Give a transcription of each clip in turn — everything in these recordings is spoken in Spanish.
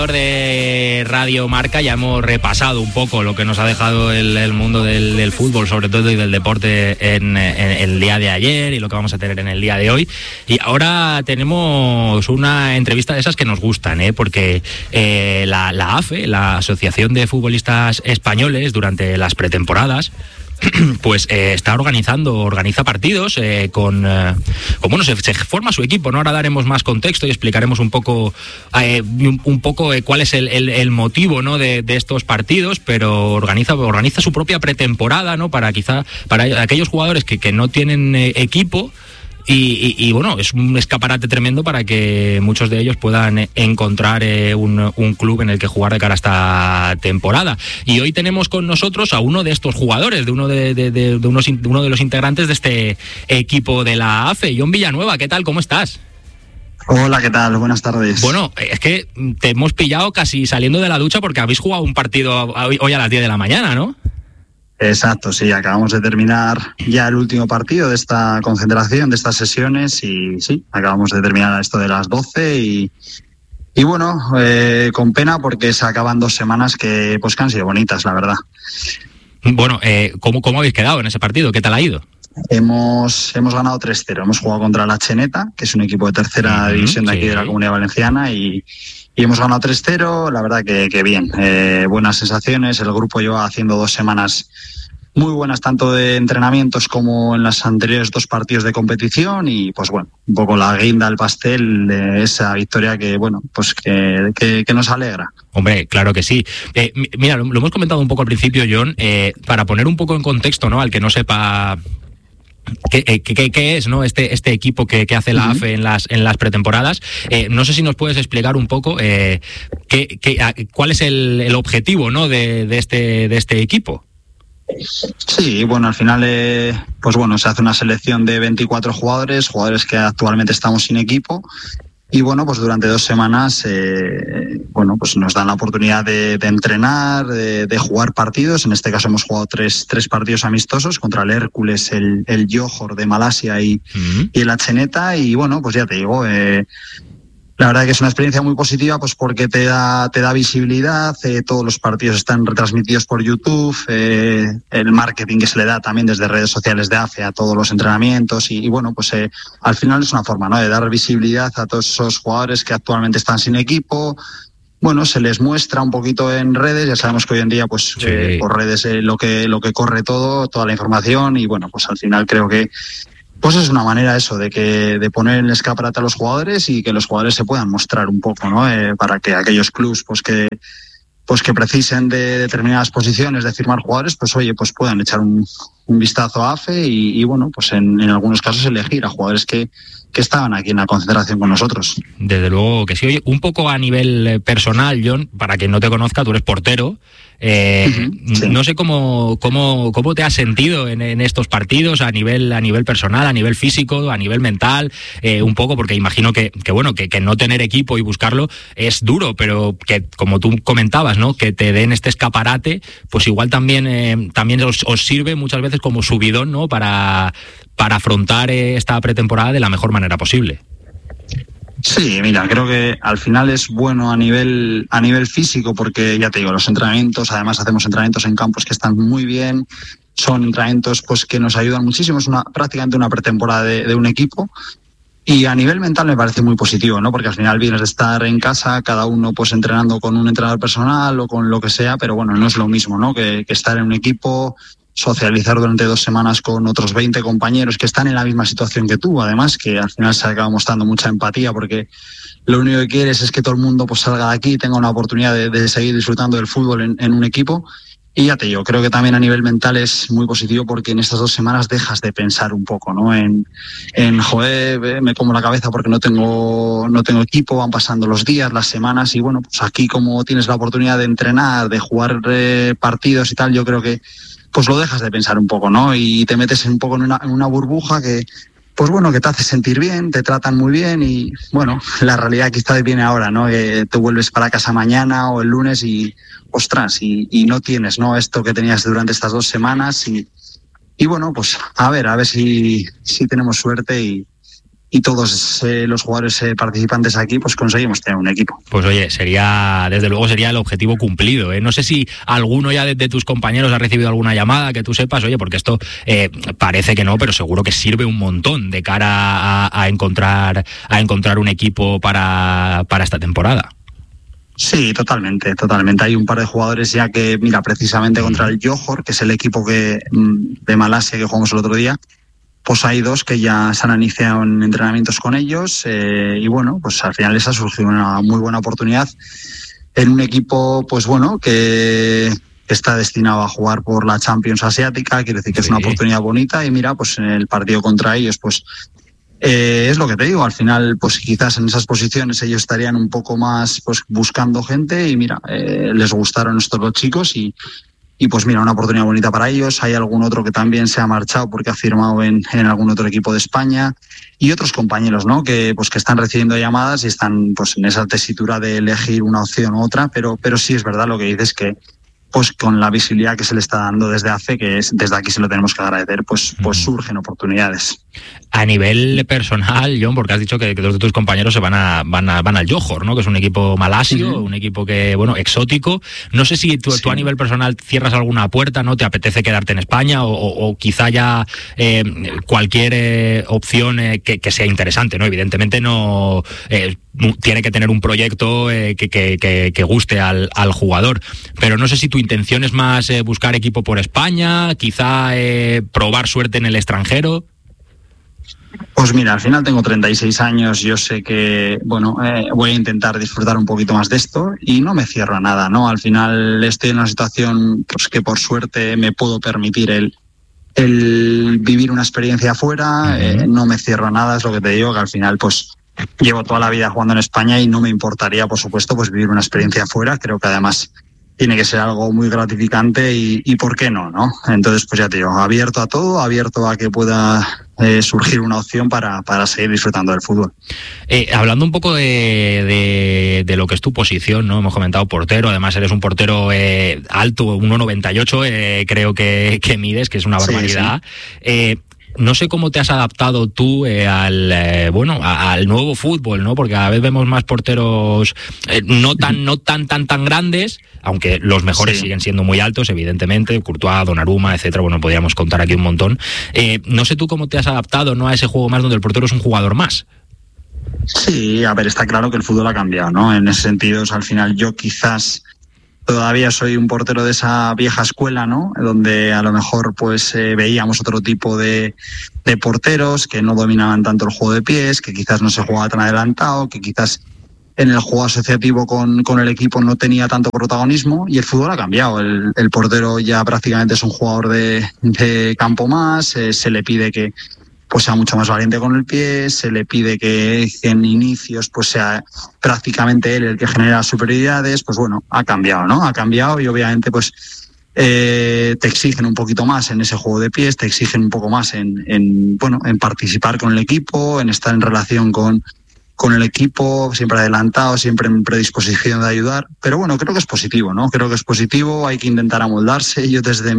De Radio Marca ya hemos repasado un poco lo que nos ha dejado el mundo del fútbol, sobre todo, y del deporte en el día de ayer y lo que vamos a tener en el día de hoy. Y ahora tenemos una entrevista de esas que nos gustan, porque la AFE, la Asociación de Futbolistas Españoles, durante las pretemporadas, pues organiza partidos bueno, se forma su equipo, ¿no? Ahora daremos más contexto y explicaremos un poco cuál es el motivo, ¿no? de estos partidos, pero organiza su propia pretemporada, ¿no? Para aquellos jugadores que no tienen equipo. Y bueno, es un escaparate tremendo para que muchos de ellos puedan encontrar un club en el que jugar de cara a esta temporada. Y hoy tenemos con nosotros a uno de estos jugadores, uno de los integrantes de este equipo de la AFE, Jon Villanueva. ¿Qué tal? ¿Cómo estás? Hola, ¿qué tal? Buenas tardes. Bueno, es que te hemos pillado casi saliendo de la ducha porque habéis jugado un partido hoy a las 10 de la mañana, ¿no? Exacto, sí, acabamos de terminar ya el último partido de esta concentración, de estas sesiones, y sí, acabamos de terminar esto de las 12 y bueno, con pena porque se acaban 2 semanas que han sido bonitas, la verdad. Bueno, ¿cómo habéis quedado en ese partido? ¿Qué tal ha ido? Hemos ganado 3-0, hemos jugado contra la Cheneta, que es un equipo de tercera división de aquí de la Comunidad Valenciana, y hemos ganado 3-0, la verdad que bien, buenas sensaciones. El grupo lleva haciendo 2 semanas muy buenas, tanto de entrenamientos como en las anteriores 2 partidos de competición, y pues bueno, un poco la guinda al pastel de esa victoria que bueno, pues que nos alegra. Hombre, claro que sí. Mira, lo hemos comentado un poco al principio, Jon, para poner un poco en contexto, ¿no? Al que no sepa ¿Qué es, ¿no? este equipo que hace la AFE en las pretemporadas? No sé si nos puedes explicar un poco cuál es el objetivo, ¿no? de este equipo. Sí, bueno, al final pues bueno, se hace una selección de 24 jugadores que actualmente estamos sin equipo. Y bueno, pues durante 2 semanas bueno, pues nos dan la oportunidad de entrenar, de jugar partidos. En este caso hemos jugado 3 partidos amistosos contra el Hércules, el Johor de Malasia y el Cheneta. Y bueno, pues ya te digo, la verdad que es una experiencia muy positiva, pues porque te da visibilidad, todos los partidos están retransmitidos por YouTube, el marketing que se le da también desde redes sociales de AFE a todos los entrenamientos y bueno, pues al final es una forma, ¿no? de dar visibilidad a todos esos jugadores que actualmente están sin equipo. Bueno, se les muestra un poquito en redes, ya sabemos que hoy en día pues sí, por redes lo que corre toda la información, y bueno, pues al final creo que pues es una manera de poner en el escaparate a los jugadores y que los jugadores se puedan mostrar un poco, ¿no? Para que aquellos clubs que precisen de determinadas posiciones de firmar jugadores, pues oye, pues puedan echar un vistazo a AFE y bueno, pues en algunos casos elegir a jugadores que estaban aquí en la concentración con nosotros. Desde luego que sí. Oye, un poco a nivel personal, Jon, para quien no te conozca, tú eres portero. Sí. No sé cómo te has sentido en estos partidos a nivel personal, a nivel físico, a nivel mental, un poco, porque imagino que bueno, que no tener equipo y buscarlo es duro, pero que, como tú comentabas, ¿no? Que te den este escaparate, pues igual también os sirve muchas veces como subidón, ¿no? Para afrontar esta pretemporada de la mejor manera posible. Sí, mira, creo que al final es bueno a nivel físico, porque ya te digo, los entrenamientos, además hacemos entrenamientos en campos que están muy bien, son entrenamientos pues que nos ayudan muchísimo, es prácticamente una pretemporada de un equipo. Y a nivel mental me parece muy positivo, ¿no? Porque al final vienes de estar en casa, cada uno pues entrenando con un entrenador personal o con lo que sea, pero bueno, no es lo mismo, ¿no? Que estar en un equipo, socializar durante 2 semanas con otros 20 compañeros que están en la misma situación que tú, además, que al final se acaba mostrando mucha empatía, porque lo único que quieres es que todo el mundo pues salga de aquí y tenga una oportunidad de seguir disfrutando del fútbol en un equipo. Y ya te digo, creo que también a nivel mental es muy positivo, porque en estas 2 semanas dejas de pensar un poco, ¿no? En joder, me como la cabeza porque no tengo equipo, van pasando los días, las semanas, y bueno, pues aquí como tienes la oportunidad de entrenar, de jugar partidos y tal, yo creo que pues lo dejas de pensar un poco, ¿no? Y te metes un poco en una burbuja que, pues bueno, que te hace sentir bien, te tratan muy bien y, bueno, la realidad quizás viene ahora, ¿no? Te vuelves para casa mañana o el lunes y, ostras, y no tienes, ¿no? Esto que tenías durante estas 2 semanas y bueno, pues a ver si tenemos suerte y todos los jugadores participantes aquí, pues conseguimos tener un equipo. Pues oye, desde luego sería el objetivo cumplido, ¿eh? No sé si alguno ya de tus compañeros ha recibido alguna llamada que tú sepas, oye, porque esto parece que no, pero seguro que sirve un montón de cara a encontrar un equipo para esta temporada. Sí, totalmente. Hay un par de jugadores ya que, mira, precisamente contra el Johor, que es el equipo de Malasia que jugamos el otro día, pues hay 2 que ya se han iniciado en entrenamientos con ellos y bueno, pues al final les ha surgido una muy buena oportunidad en un equipo, pues bueno, que está destinado a jugar por la Champions Asiática, quiere decir que es una oportunidad bonita y mira, pues en el partido contra ellos, pues es lo que te digo, al final pues quizás en esas posiciones ellos estarían un poco más pues buscando gente y mira, les gustaron estos 2 chicos y pues mira, una oportunidad bonita para ellos. Hay algún otro que también se ha marchado porque ha firmado en algún otro equipo de España y otros compañeros, ¿no? Que están recibiendo llamadas y están pues en esa tesitura de elegir una opción u otra, pero sí es verdad lo que dices que pues con la visibilidad que se le está dando desde AFE, que es desde aquí se lo tenemos que agradecer, pues surgen oportunidades. A nivel personal, Jon, porque has dicho que 2 de tus compañeros se van al Johor, ¿no? Que es un equipo malasio, un equipo que, bueno, exótico. No sé si tú a nivel personal cierras alguna puerta, ¿no? ¿Te apetece quedarte en España o quizá ya cualquier opción que sea interesante, ¿no? Evidentemente no tiene que tener un proyecto que guste al jugador, pero no sé si tu intención es más buscar equipo por España, quizá probar suerte en el extranjero. Pues mira, al final tengo 36 años, yo sé que, bueno, voy a intentar disfrutar un poquito más de esto y no me cierro a nada, ¿no? Al final estoy en una situación pues que por suerte me puedo permitir el vivir una experiencia afuera, no me cierro a nada, es lo que te digo, que al final pues llevo toda la vida jugando en España y no me importaría, por supuesto, pues vivir una experiencia afuera, creo que además tiene que ser algo muy gratificante y ¿por qué no? Entonces, pues ya te digo, abierto a todo, abierto a que pueda surgir una opción para seguir disfrutando del fútbol. Hablando un poco de lo que es tu posición, ¿no? Hemos comentado portero, además eres un portero alto, 1,98 creo que mides, que es una barbaridad. Sí. No sé cómo te has adaptado tú al nuevo fútbol, ¿no? Porque cada vez vemos más porteros no tan grandes, aunque los mejores siguen siendo muy altos, evidentemente, Courtois, Donnarumma, etcétera. Bueno, podríamos contar aquí un montón. No sé tú cómo te has adaptado, ¿no? A ese juego más donde el portero es un jugador más. Sí, a ver, está claro que el fútbol ha cambiado, ¿no? En ese sentido, al final yo quizás todavía soy un portero de esa vieja escuela, ¿no? Donde a lo mejor pues veíamos otro tipo de porteros que no dominaban tanto el juego de pies, que quizás no se jugaba tan adelantado, que quizás en el juego asociativo con el equipo no tenía tanto protagonismo y el fútbol ha cambiado. El portero ya prácticamente es un jugador de campo más, se le pide que pues sea mucho más valiente con el pie, se le pide que en inicios pues sea prácticamente él el que genera superioridades, pues bueno, ha cambiado, ¿no? Ha cambiado y obviamente pues te exigen un poquito más en ese juego de pies, te exigen un poco más en participar con el equipo, en estar en relación con el equipo, siempre adelantado, siempre en predisposición de ayudar, pero bueno, creo que es positivo, ¿no? Creo que es positivo, hay que intentar amoldarse. Yo desde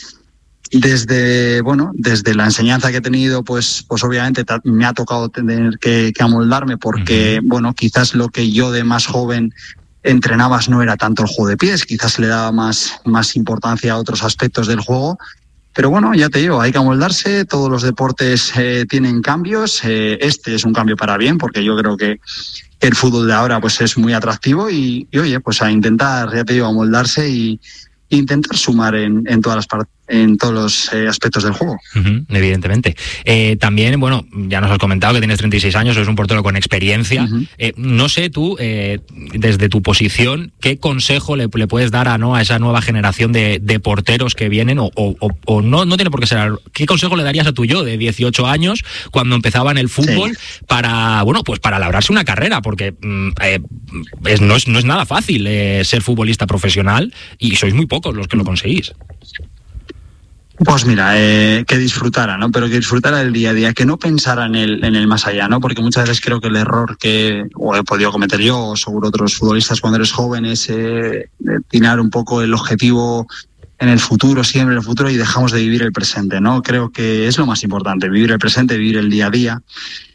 la enseñanza que he tenido, pues obviamente me ha tocado tener que amoldarme porque, bueno, quizás lo que yo de más joven entrenabas no era tanto el juego de pies, quizás le daba más importancia a otros aspectos del juego. Pero bueno, ya te digo, hay que amoldarse, todos los deportes tienen cambios, este es un cambio para bien porque yo creo que el fútbol de ahora pues es muy atractivo y oye, pues a intentar, ya te digo, amoldarse y intentar sumar en todos los aspectos del juego. Evidentemente. También, bueno, ya nos has comentado que tienes 36 años, eres un portero con experiencia. No sé tú, desde tu posición, ¿qué consejo le puedes dar a esa nueva generación de porteros que vienen? O no tiene por qué ser. ¿Qué consejo le darías a tu yo de 18 años cuando empezaba en el fútbol para labrarse una carrera? Porque no es nada fácil ser futbolista profesional y sois muy pocos los que lo conseguís. Pues mira, que disfrutara, ¿no? Pero que disfrutara del día a día, que no pensara en el más allá, ¿no? Porque muchas veces creo que el error que he podido cometer yo, o seguro otros futbolistas cuando eres joven, es destinar un poco el objetivo en el futuro, siempre en el futuro, y dejamos de vivir el presente, ¿no? Creo que es lo más importante, vivir el presente, vivir el día a día.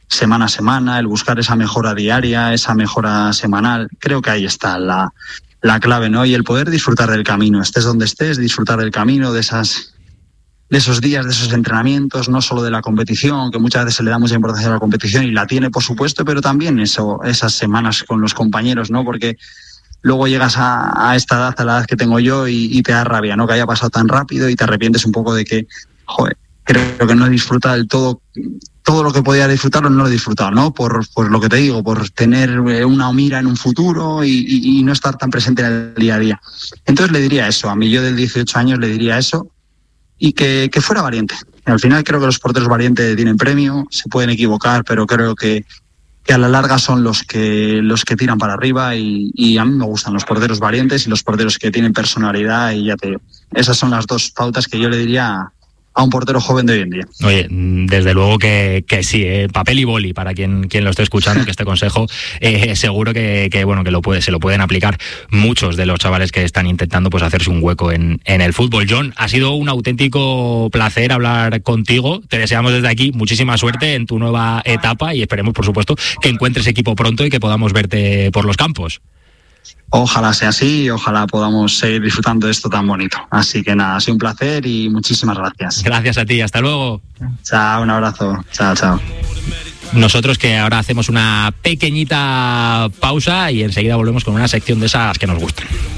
semana a semana, el buscar esa mejora diaria, esa mejora semanal. Creo que ahí está la clave, ¿no? Y el poder disfrutar del camino, estés donde estés, disfrutar del camino, de esos días, de esos entrenamientos, no solo de la competición, que muchas veces se le da mucha importancia a la competición y la tiene, por supuesto, pero también esas semanas con los compañeros, ¿no? Porque luego llegas a esta edad, a la edad que tengo yo, y te da rabia, ¿no? Que haya pasado tan rápido y te arrepientes un poco de que, joder, creo que no he disfrutado del todo lo que podía disfrutarlo, no lo he disfrutado, ¿no? Por lo que te digo, por tener una mira en un futuro y no estar tan presente en el día a día. Entonces le diría eso, a mí yo del 18 años le diría eso, y que fuera valiente. Al final creo que los porteros valientes tienen premio, se pueden equivocar, pero creo que a la larga son los que tiran para arriba, y a mí me gustan los porteros valientes y los porteros que tienen personalidad, y ya te digo, esas son las dos pautas que yo le diría a un portero joven de hoy en día. Oye, desde luego que sí, papel y boli para quien lo esté escuchando, que este consejo seguro que se lo pueden aplicar muchos de los chavales que están intentando pues hacerse un hueco en el fútbol. John, ha sido un auténtico placer hablar contigo. Te deseamos desde aquí muchísima suerte en tu nueva etapa y esperemos, por supuesto, que encuentres equipo pronto y que podamos verte por los campos. Ojalá sea así y ojalá podamos seguir disfrutando de esto tan bonito. Así que nada, ha sido un placer y muchísimas gracias. Gracias a ti, hasta luego. Chao, un abrazo. Chao. Nosotros que ahora hacemos una pequeñita pausa y enseguida volvemos con una sección de esas que nos gustan.